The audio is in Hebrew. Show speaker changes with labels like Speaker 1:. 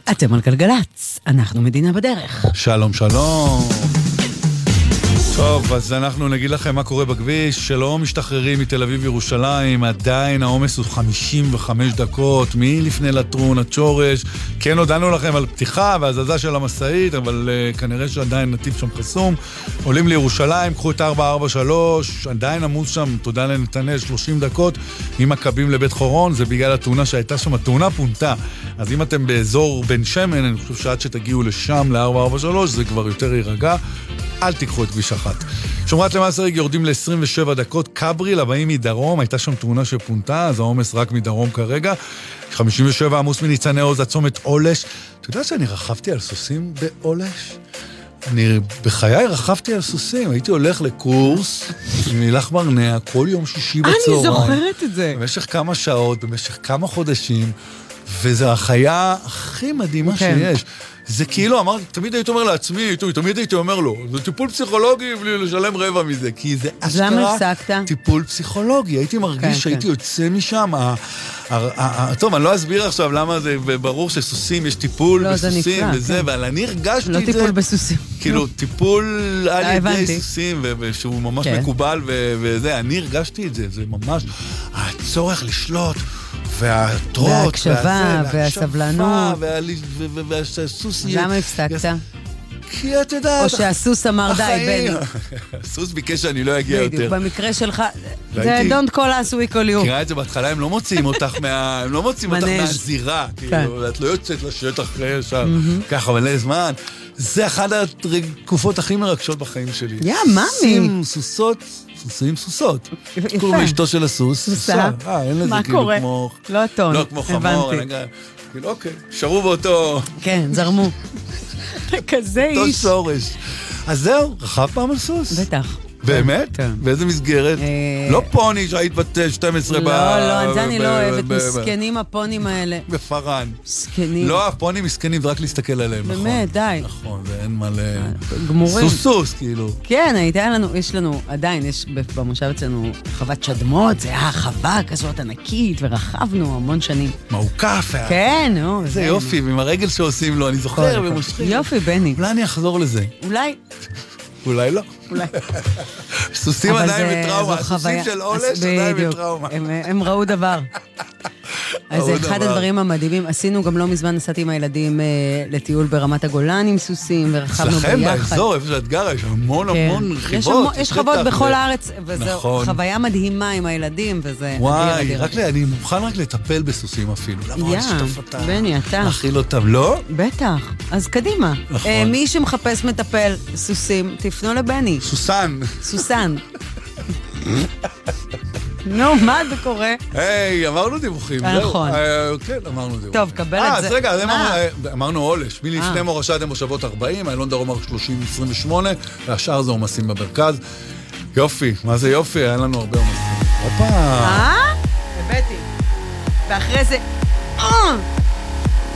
Speaker 1: אתם על גלגלץ, אנחנו מדינה בדרך.
Speaker 2: שלום, שלום. טוב, אז אנחנו נגיד לכם מה קורה בכביש. שלא משתחררים מתל אביב ירושלים, עדיין העומס הוא 55 דקות, מלפני לטרון עד שורש. כן, הודענו לכם על פתיחה והזזה של המסעית, אבל כנראה שעדיין נתיב שם חסום. עולים לירושלים, קחו את 443, עדיין עמוס שם, תודה לנתנאל, 30 דקות, ממכבים לבית חורון. זה בגלל התאונה שהייתה שם, התאונה פונתה. אז אם אתם באזור בן שמן, אני חושב שעד שתגיעו לשם, ל-443, זה כבר יותר יירגע. אל תיקחו את כביש אחת. שומרת למאסריג יורדים ל-27 דקות, קברי לבאים מדרום, הייתה שם תאונה שפונתה, אז העומס רק מדרום כרגע. 57 עמוס מניצני עוז, הצומת עולש. אתה יודע שאני רכבתי על סוסים בעולש? אני בחיי רכבתי על סוסים, הייתי הולך לקורס מלך ברנע כל יום שישי בצהריים.
Speaker 1: אני זוכרת את זה.
Speaker 2: במשך כמה שעות, במשך כמה חודשים, וזו החיה הכי מדהימה שיש. זה כאילו, תמיד הייתי אומר לעצמי, תמיד הייתי אומר לו, זה טיפול פסיכולוגי בלי לשלם רבע מזה, כי זה אשכרה טיפול פסיכולוגי. הייתי מרגיש שהייתי יוצא משם. טוב, אני לא אסביר עכשיו למה זה ברור שסוסים, יש טיפול בסוסים וזה, אבל אני הרגשתי את זה.
Speaker 1: לא טיפול בסוסים.
Speaker 2: כאילו, טיפול על ידי סוסים, שהוא ממש מקובל וזה, אני הרגשתי את זה, זה ממש הצורך לשלוט.
Speaker 1: וההקשבה, והסבלנות.
Speaker 2: והסוס...
Speaker 1: למה הפסקת?
Speaker 2: כי את יודעת...
Speaker 1: או שהסוס אמר די, בני.
Speaker 2: הסוס ביקש שאני לא אגיע יותר.
Speaker 1: בדיוק, במקרה שלך, זה don't call us, we call you.
Speaker 2: קראה את זה בהתחלה, הם לא מוציאים אותך מהזירה. את לא יוצאת לשטח שם, ככה מלא זמן. זה אחת התקופות הכי מרגשות בחיים שלי.
Speaker 1: מאמי.
Speaker 2: סוסות. קוראים לאשתו של הסוס.
Speaker 1: סוסה. מה קורה? לא הטון.
Speaker 2: לא כמו חמור. כאילו, אוקיי, שרו באותו...
Speaker 1: כן, זרמו. כזה איש.
Speaker 2: אותו שורש. אז זהו, רחב פעם על סוס.
Speaker 1: בטח.
Speaker 2: באמת? באיזה מסגרת? לא פוני שהיית בת 12
Speaker 1: לא, זה אני לא אוהבת. מסכנים הפונים האלה.
Speaker 2: בפרן.
Speaker 1: מסכנים.
Speaker 2: לא, הפונים מסכנים, זה רק להסתכל עליהם, נכון?
Speaker 1: באמת, די.
Speaker 2: נכון, ואין מלא...
Speaker 1: גמורים.
Speaker 2: סוס, כאילו.
Speaker 1: כן, יש לנו, עדיין, יש במושב אצלנו חוות שדמות, זה היה חווה כזאת ענקית, ורחבנו המון שנים.
Speaker 2: מעוקף.
Speaker 1: כן, נו.
Speaker 2: זה יופי, ועם הרגל שעושים לו, אני זוכר ומושכים.
Speaker 1: יופי, בני.
Speaker 2: אולי אני אחזור לזה.
Speaker 1: אולי
Speaker 2: לא. סוסים עדיין בטראומה, סוסים של עולש עדיין בטראומה.
Speaker 1: הם ראו דבר. אז זה אחד הדברים המדהימים. עשינו גם לא מזמן, נסעתי עם הילדים לטיול ברמת הגולן עם סוסים, ורחבנו ביחד.
Speaker 2: שלכם באזור, איפה שאת גרה, יש המון רכיבות.
Speaker 1: יש חוות בכל הארץ, וזו חוויה מדהימה עם הילדים, וזה...
Speaker 2: וואי, אני מוכן רק לטפל בסוסים אפילו. לבוא לשטוף אותם.
Speaker 1: בני, אתה.
Speaker 2: להכיל אותם, לא?
Speaker 1: בטח. אז קדימה. מי שמחפש מטפל סוסים, תפנו לבני. סוסן. נו, מה זה קורה?
Speaker 2: היי, אמרנו דיווחים.
Speaker 1: נכון.
Speaker 2: כן, אמרנו דיווחים.
Speaker 1: טוב, קבל את זה.
Speaker 2: אז רגע, אמרנו עולש. מלפני מורשה אתם מושבות 40, איילון דרום 30-28, והשאר זה עומסים במרכז. יופי, מה זה יופי? היה לנו הרבה עומסים. הופה.
Speaker 1: הבאתי. ואחרי זה...